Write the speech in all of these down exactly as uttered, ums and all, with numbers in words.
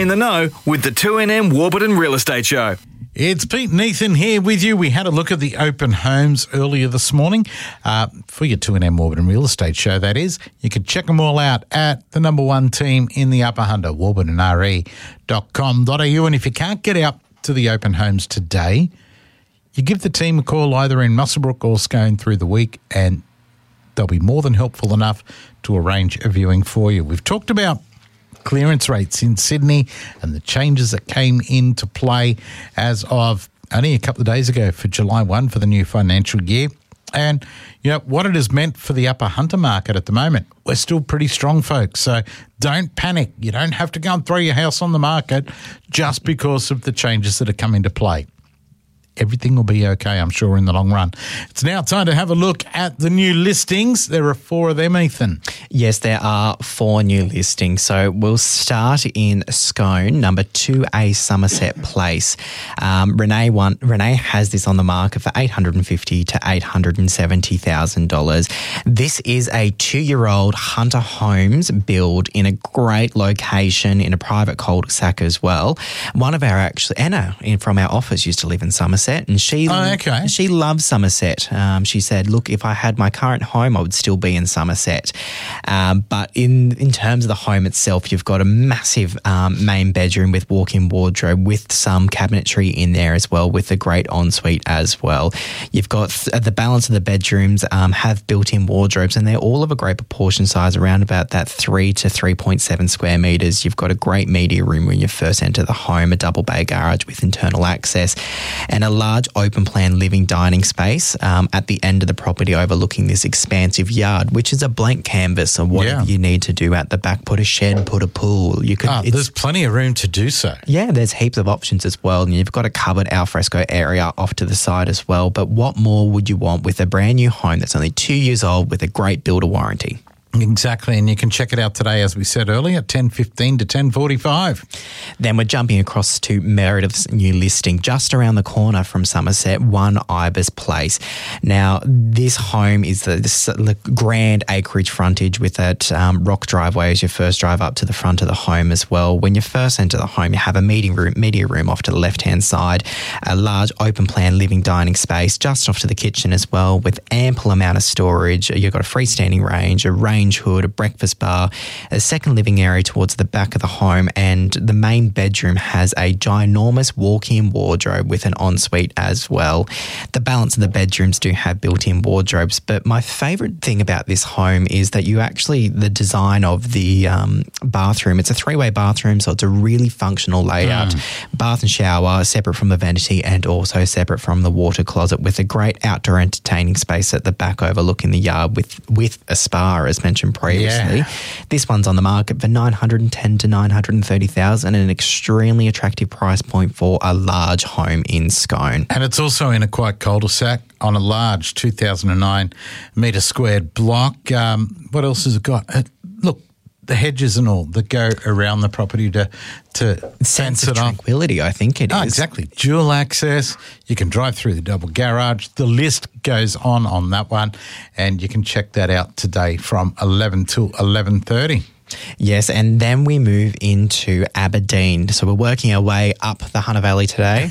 Stay in the know with the two N M Warburton Real Estate Show. It's Pete and Ethan here with you. We had a look at the open homes earlier this morning uh, for your two N M Warburton Real Estate Show, that is. You can check them all out at the number one team in the Upper Hunter, warburton r e dot com dot a u. And if you can't get out to the open homes today, you give the team a call either in Muswellbrook or Scone through the week, and they'll be more than helpful enough to arrange a viewing for you. We've talked about clearance rates in Sydney and the changes that came into play as of only a couple of days ago for July first for the new financial year. And, you know, what it has meant for the Upper Hunter market at the moment. We're still pretty strong, folks, so don't panic. You don't have to go and throw your house on the market just because of the changes that have come into play. Everything will be okay, I'm sure, in the long run. It's now time to have a look at the new listings. There are four of them, Ethan. Yes, there are four new listings. So we'll start in Scone, number two A Somerset Place. Um, Renee one, Renee has this on the market for eight hundred fifty thousand to eight hundred seventy thousand dollars. This is a two-year-old Hunter Homes build in a great location in a private cul-de-sac as well. One of our, actually, Anna in, from our office used to live in Somerset. And she, oh, okay. she loves Somerset. Um, she said, look, if I had my current home, I would still be in Somerset. Um, but in, in terms of the home itself, you've got a massive um, main bedroom with walk-in wardrobe with some cabinetry in there as well, with a great ensuite as well. You've got th- the balance of the bedrooms um, have built-in wardrobes, and they're all of a great proportion size, around about that three to three point seven square metres. You've got a great media room when you first enter the home, a double bay garage with internal access, and a large open plan living dining space um, at the end of the property overlooking this expansive yard, which is a blank canvas of whatever yeah. you need to do at the back. Put a shed, put a pool. You could. Oh, there's plenty of room to do so. Yeah, there's heaps of options as well. And you've got a covered alfresco area off to the side as well. But what more would you want with a brand new home that's only two years old with a great builder warranty? Exactly, and you can check it out today, as we said earlier, ten fifteen to ten forty-five. Then we're jumping across to Meredith's new listing, just around the corner from Somerset, one Ibis Place. Now, this home is the, this, the grand acreage frontage with that um, rock driveway as you first drive up to the front of the home as well. When you first enter the home, you have a meeting room, media room off to the left-hand side, a large open-plan living dining space just off to the kitchen as well, with ample amount of storage. You've got a freestanding range, a range hood, a breakfast bar, a second living area towards the back of the home, and the main bedroom has a ginormous walk-in wardrobe with an ensuite as well. The balance of the bedrooms do have built-in wardrobes, but my favourite thing about this home is that you actually, the design of the um, bathroom, it's a three-way bathroom, so it's a really functional layout. Mm. Bath and shower, separate from the vanity and also separate from the water closet, with a great outdoor entertaining space at the back overlooking the yard with, with a spa, as mentioned previously. Yeah. This one's on the market for nine hundred ten thousand to nine hundred thirty thousand, an extremely attractive price point for a large home in Scone. And it's also in a quiet cul-de-sac on a large two thousand nine metre squared block. Um, what else has it got? Uh, look, the hedges and all that go around the property to to sense fence of it off. Tranquility, I think it oh, is. Exactly. Dual access. You can drive through the double garage. The list goes on on that one, and you can check that out today from eleven till eleven thirty. Yes, and then we move into Aberdeen. So we're working our way up the Hunter Valley today.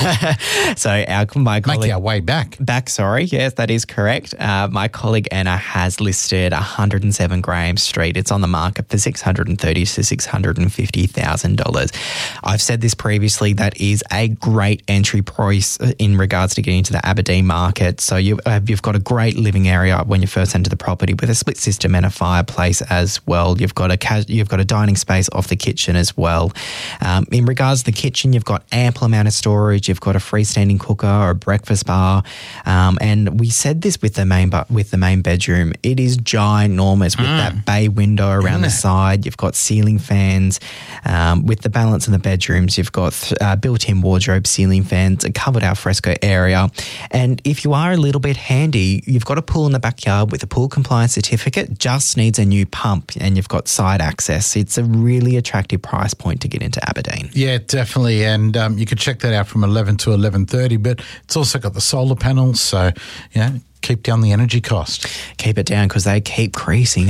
so our my colleague, Make our way back. Back, sorry. Yes, that is correct. Uh, my colleague Anna has listed one hundred seven Graham Street. It's on the market for six hundred thirty thousand to six hundred fifty thousand dollars. I've said this previously, that is a great entry price in regards to getting into the Aberdeen market. So you, uh, you've got a great living area when you first enter the property with a split system and a fireplace as well. You've got a you've got a dining space off the kitchen as well. Um, in regards to the kitchen, you've got ample amount of storage. You've got a freestanding cooker or a breakfast bar, um, and we said this with the main bu- with the main bedroom. It is ginormous with mm. that bay window around Isn't the it? side. You've got ceiling fans. Um, with the balance in the bedrooms, you've got th- uh, built-in wardrobe, ceiling fans, a covered alfresco area, and if you are a little bit handy, you've got a pool in the backyard with a pool compliance certificate. Just needs a new pump, and you've got side access. It's a really attractive price point to get into Aberdeen. Yeah, definitely. And um, you could check that out from eleven to eleven thirty, but it's also got the solar panels, so, you know, keep down the energy cost. Keep it down because they keep creasing up.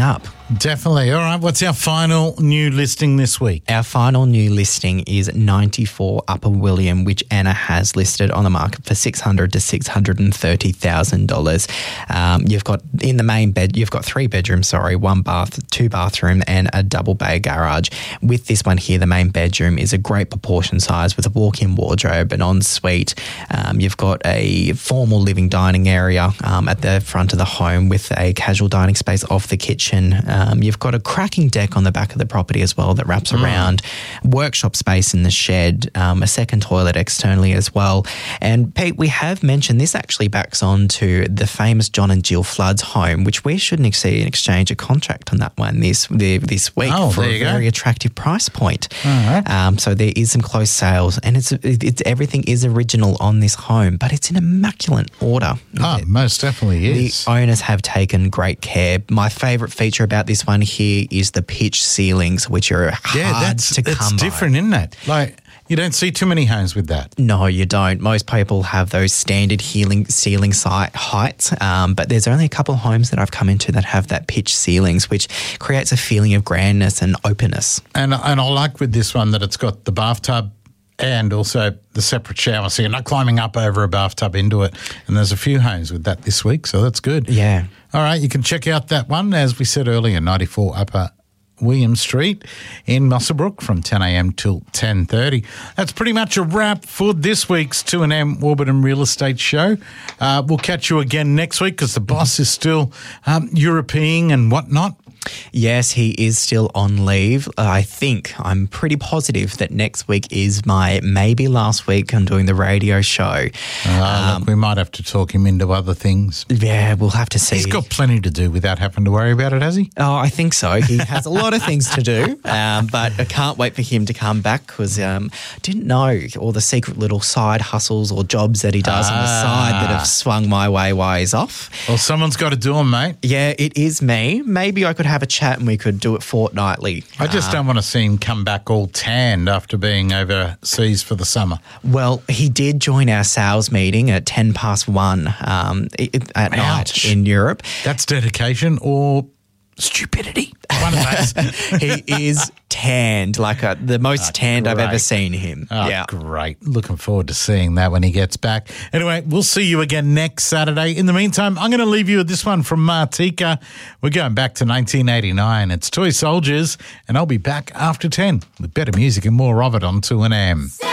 Definitely. All right, what's our final new listing this week? Our final new listing is ninety-four Upper William, which Anna has listed on the market for six hundred thousand to six hundred thirty thousand dollars. Um, you've got in the main bed, you've got three bedrooms, sorry, one bath, two bathroom, and a double bay garage. With this one here, the main bedroom is a great proportion size with a walk-in wardrobe, an ensuite. Um, you've got a formal living dining area um, at the front of the home with a casual dining space off the kitchen. Um, you've got a cracking deck on the back of the property as well that wraps mm. around, workshop space in the shed, um, a second toilet externally as well. And Pete, we have mentioned this actually backs on to the famous John and Jill Flood's home, which we shouldn't see an exchange a contract on that one this the, this week oh, for a very go. attractive price point. All right. Um, so there is some close sales, and it's it's everything is original on this home, but it's in immaculate order. Oh, it, most definitely is. The owners have taken great care. My favourite feature about this one here is the pitch ceilings, which are hard yeah, that's, to that's come by. different, isn't it? Like, you don't see too many homes with that. No, you don't. Most people have those standard healing ceiling site heights, um, but there's only a couple of homes that I've come into that have that pitch ceilings, which creates a feeling of grandness and openness. And and I like with this one that it's got the bathtub and also the separate shower, so you're not climbing up over a bathtub into it. And there's a few homes with that this week, so that's good. Yeah. All right, you can check out that one, as we said earlier, ninety-four Upper William Street in Muswellbrook from ten a.m. till ten thirty. That's pretty much a wrap for this week's two N M Warburton Real Estate Show. Uh, we'll catch you again next week because the boss is still um, European and whatnot. Yes, he is still on leave. Uh, I think, I'm pretty positive that next week is my maybe last week I'm doing the radio show. Uh, um, look, we might have to talk him into other things. Yeah, we'll have to see. He's got plenty to do without having to worry about it, has he? Oh, I think so. He has a lot of things to do, um, but I can't wait for him to come back because um, I didn't know all the secret little side hustles or jobs that he does ah. on the side that have swung my way while he's off. Well, someone's got to do them, mate. Yeah, it is me. Maybe I could have a chat and we could do it fortnightly. I just uh, don't want to see him come back all tanned after being overseas for the summer. Well, he did join our sales meeting at ten past one um, at Ouch. night in Europe. That's dedication or stupidity. One of those. He is tanned, like a, the most oh, tanned great. I've ever seen him. Oh, yeah. Great. Looking forward to seeing that when he gets back. Anyway, we'll see you again next Saturday. In the meantime, I'm going to leave you with this one from Martika. We're going back to nineteen eighty-nine. It's Toy Soldiers, and I'll be back after ten with better music and more of it on two N M.